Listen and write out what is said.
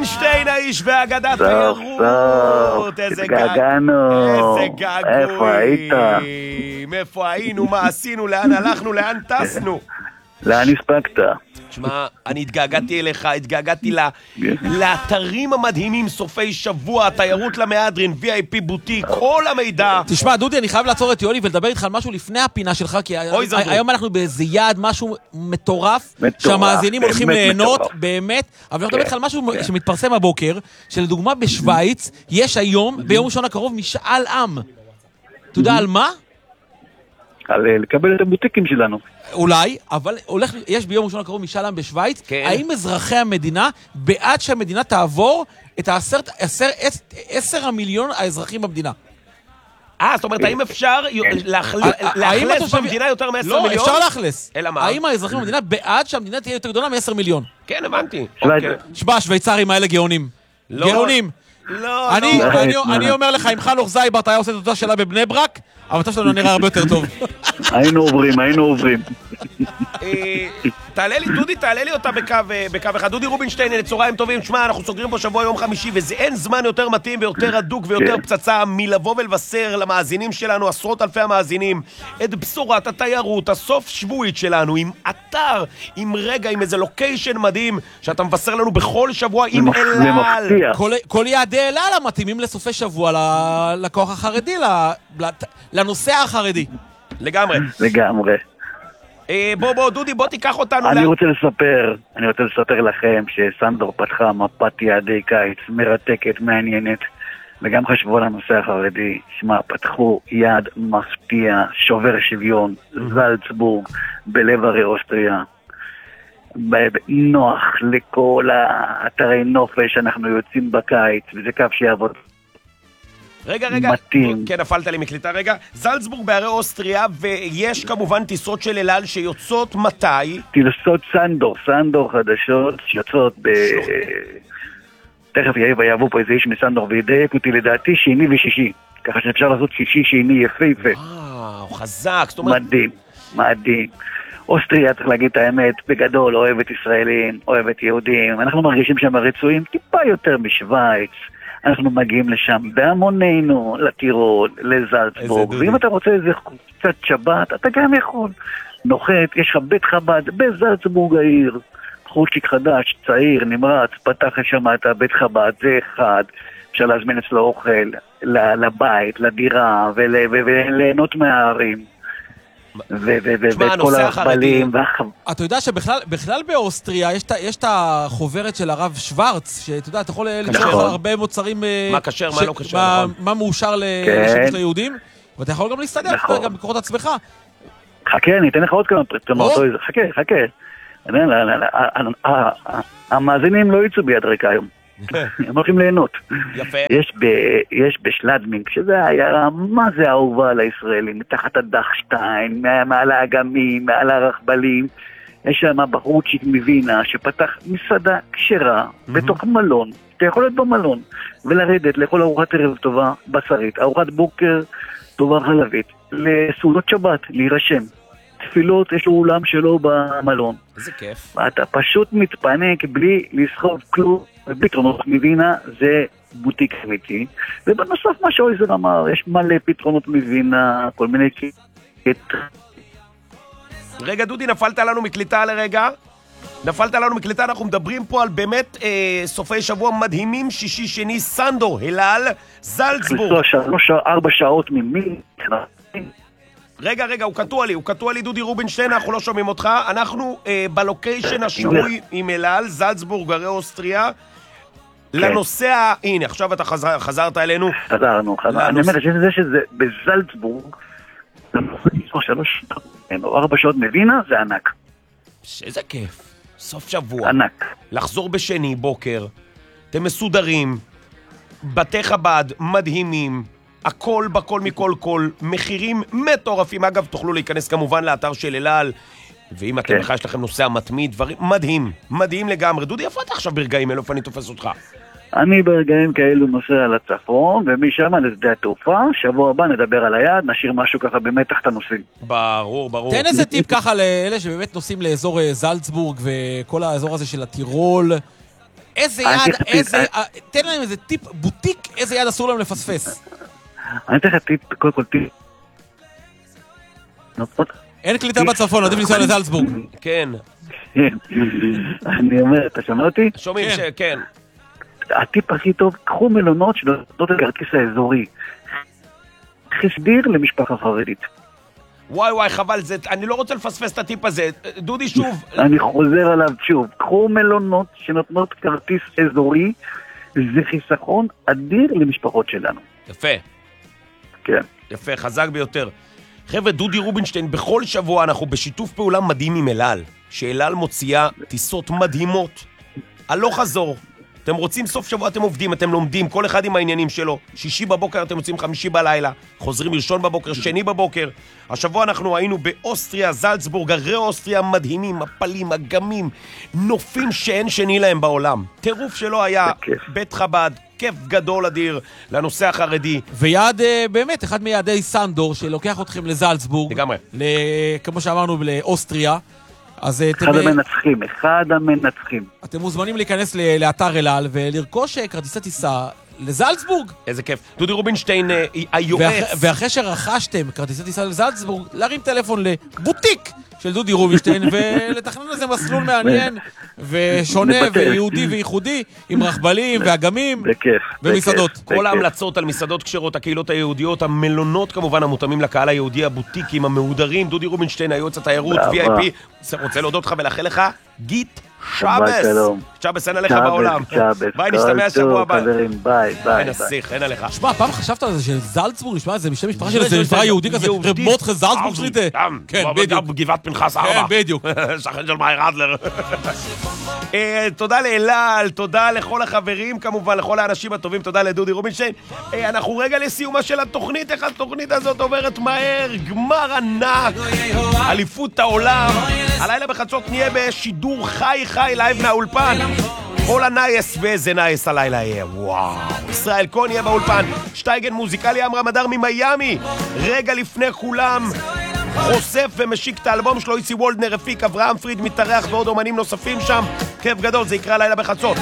רובינשטיין, האיש באגדת תיירות. איזה התגעגענו. איזה געגועים. איפה היית? איפה היינו, מה עשינו, לאן הלכנו, לאן טסנו. לאן הספקת? תשמע, אני התגעגעתי אליך, התגעגעתי לאתרים המדהימים, סופי שבוע, תיירות למהדרין, VIP בוטיק, כל המידע. תשמע, דודי, אני חייב לעצור את יוני ולדבר איתך על משהו לפני הפינה שלך, כי היום אנחנו באיזה יעד, משהו מטורף, שהמאזינים הולכים ליהנות, באמת, אבל אני מדבר איתך על משהו שמתפרסם הבוקר, שלדוגמה בשוויץ, יש היום, ביום ראשון הקרוב, משאל עם. אתה יודע על מה? על לקבל את הבוטיקים שלנו. אולי, אבל יש ביום ראשון הקרוב משאל עם בשוויץ, האם אזרחי המדינה בעד שהמדינה תעבור את 10 המיליון האזרחים במדינה? זאת אומרת, האם אפשר לאכלס במדינה יותר מ-10 מיליון? לא, אפשר לאכלס. אלא מה? האם האזרחים במדינה בעד שהמדינה תהיה יותר גדולה מ-10 מיליון? כן, הבנתי. שבה, השוויצרים האלה גאונים. גאונים. אני אומר לך, אם חנוך זייברט היה עושה את אותה שאלה בבני ברק, המצב שלנו נראה הרבה יותר טוב. היינו עוברים. תעלה לי, דודי, תעלה לי אותה בקו אחד. דודי רובינשטיין, לצהריים טובים. תשמע, אנחנו סוגרים פה שבוע יום חמישי, וזה אין זמן יותר מתאים ויותר הדוק ויותר פצצה מלבוא ולבשר למאזינים שלנו, עשרות אלפי המאזינים, את בשורת התיירות, הסוף שבועית שלנו, עם אתר, עם רגע, עם איזה לוקיישן מדהים, שאתה מבשר לנו בכל שבוע עם אלעל. כל יעדי אלעל המתאימים לסופי שבוע, לכוח החרדי, לנושא החרדי. לגמרי. בוא, דודי, בוא תיקח אותנו. אני רוצה לספר לכם שסנדור פתחה מפת יעדי קיץ מרתקת, מעניינת, וגם חשבו על הנושא החרדי. שמע, פתחו יעד מפתיע, שובר שוויון, זלצבורג, בלב הרי אוסטריה. נוח לכל האתרי נופש שאנחנו יוצאים בקיץ, וזה קו שיעבוד. רגע, כן, נפלת לי מקליטה, רגע. זלצבורג בהרי אוסטריה, ויש כמובן טיסות של אלעל שיוצאות מתי? טיסות סנדור חדשות שיוצאות תכף יעבור פה איזה איש מסנדור וידייק אותי, לדעתי שני ושישי, ככה שאפשר לעשות שני יפה. וואו, חזק, זאת אומרת... מדהים. אוסטריה, צריך להגיד את האמת, בגדול אוהבת ישראלים, אוהבת יהודים, אנחנו מרגישים שהם הרצויים טיפה יותר בשוויץ. אנחנו מגיעים לשם בהמוננו, לטירול, לזלצבורג, ואם אתה רוצה איזה קצת שבת, אתה גם יכול. נוחת, יש לך בית חב"ד בזלצבורג העיר, חוצ'יק חדש, צעיר, נמרץ, פתח שם את הבית חב"ד, זה אחד, אפשר להזמין אצלו אוכל, לבית, לדירה, וליהנות מהערים. ואת כל הרכבלים. אתה יודע שבכלל באוסטריה יש את החוברת של הרב שוורץ, שאתה יודע, אתה יכול למצוא הרבה מוצרים, מה קשר, מה לא קשר, מה מאושר לשימוש ליהודים, ואתה יכול גם להסתדר, גם בקורות עצמך. חכה, אני אתן לך עוד כמה פרטמות, חכה. המאזינים לא יצאו ביד ריקה היום. הם הולכים ליהנות. יפה. יש בשלדמינג, שזה העיירה, מה זה אהובה על הישראלים, מתחת הדחשטיין, מעל האגמים, מעל הרכבלים, יש שם בחורצ'יק מווינה שפתח מסעדה כשרה בתוך מלון, אתה יכול להיות במלון ולרדת לאכול ארוחת ערב טובה בשרית, ארוחת בוקר טובה חלבית, לסעודות שבת, להירשם, תפילות, יש לו אולם שלו במלון. איזה כיף. אתה פשוט מתפנק בלי לסחוב כלום, פתרונות מווינה זה בוטיק אמיתי, ובנוסף מה שאויזר אמר, יש מלא פתרונות מווינה, כל מיני רגע דודי, נפלת לנו מקליטה לרגע, אנחנו מדברים פה על באמת סופי שבוע מדהימים, שישי שני, סנדור, אלעל, זלצבורג. 4 שעות ממין. רגע, הוא קטוע לי דודי רובינשטיין, אנחנו לא שומעים אותך, אנחנו בלוקיישן השבועי עם אלעל, זלצבורג, הרי אוסטריה, לנושא, הנה, עכשיו אתה חזרת אלינו. חזרנו. אני אומר שזה בזלצבורג, 4 שעות מווינה, זה ענק. איזה כיף, סוף שבוע. ענק. לחזור בשני בוקר, אתם מסודרים, בתי חב"ד מדהימים, הכל בכל מכל כל, מחירים מטורפים. אגב, תוכלו להיכנס כמובן לאתר של אלעל, ואם אתם בכלל יש לכם נוסע מתמיד, דברים מדהים לגמרי. דודי, איפה אתה עכשיו ברגעים אלו, איפה אני תופס אותך? אני ברגעים כאלו נוסע לצפון, ומשם לשדה התעופה, שבוע הבא נדבר על היעד, נשאיר משהו ככה במתח את הנושאים. ברור. תן איזה טיפ ככה לאלה שבאמת נוסעים לאזור זלצבורג, וכל האזור הזה של הטירול, איזה יד, תן להם איזה טיפ בוטיק, איזה יד אסור להם לפספס. אני אתן לך טיפ, קודם כל טיפ. אין קליטה בצפון, עדיף לנסוע לזלצבורג. כן. אני אומר, אתה שומע אותי? שומעים שכן. הטיפ הכי טוב, קחו מלונות שנותנות הכרטיס האזורי. חסדיר למשפחה חרדית. וואי, חבל, אני לא רוצה לפספס את הטיפ הזה. דודי, שוב. אני חוזר עליו שוב. קחו מלונות שנותנות כרטיס אזורי, זה חיסכון אדיר למשפחות שלנו. יפה. כן. יפה, חזק ביותר. חבר'ה, דודי רובינשטיין, בכל שבוע אנחנו בשיתוף פעולה מדהים עם אלעל, שאלעל מוציאה טיסות מדהימות. הלוך חזור. אתם רוצים סוף שבוע, אתם עובדים, אתם לומדים, כל אחד עם העניינים שלו. שישי בבוקר אתם יוצאים 5 בלילה, חוזרים ראשון בבוקר, 2 בבוקר. השבוע אנחנו היינו באוסטריה, זלצבורג, הרי אוסטריה מדהימים, מפלים, אגמים, נופים שאין שני להם בעולם. טירוף שלא היה, בית חב"ד, כיף גדול אדיר לנושא החרדי. ויעד באמת, אחד מיעדי סנדור שלוקח אתכם לזלצבורג. לגמרי. כמו שאמרנו, לאוסטריה. אחד המנצחים. אתם מוזמנים להיכנס לאתר אלעל ולרכוש כרטיסי טיסה לזלצבורג. איזה כיף. דודי רובינשטיין היועץ. ואחרי שרכשתם כרטיסי טיסה לזלצבורג, להרים טלפון לבוטיק של דודי רובינשטיין ולתכנן איזה מסלול מעניין ושונה ויהודי וייחודי עם רכבלים ואגמים ומסעדות. כל ההמלצות על מסעדות כשרות, הקהילות היהודיות, המלונות כמובן המותאמים לקהל היהודי, הבוטיקים המהודרים. דודי רובינשטיין, היועץ התיירות, VIP. רוצה להודות לך ולאחל לך גיט שבס. שבס, אין עליך בעולם. ביי, נשתמע שבוע הבא. ביי. אין הסיך, אין עליך. שמע, פעם חשבת על זה שזלצבורג, נשמע, זה משם משפחה של איזה משפחה יהודי כזה, רב מותחה זלצבורג שליטה. כן, בדיוק. גבעת פנחס 4. כן, בדיוק. שכן של מאיר אדלר. תודה לאלעל, תודה לכל החברים, כמובן, לכל האנשים הטובים, תודה לדודי רובינשטיין. אנחנו רגע לסיומה של התוכנית, איך התוכנית הזאת עוברת מהר, גמר ענק, אליפות העולם. הלילה בחצות נהיה בשידור חי לייב מהאולפן. כל הנייס ואיזה נייס הלילה יהיה. וואו. ישראל קון יהיה באולפן. שטייגן מוזיקלי אמרה מדר ממיימי. רגע לפני כולם חושף ומשיק את האלבום שלו. איצי וולדנר הפיק, אברהם פריד מתארח ועוד אומנים נוספים שם. כיף גדול, זה יקרה לילה בחצות.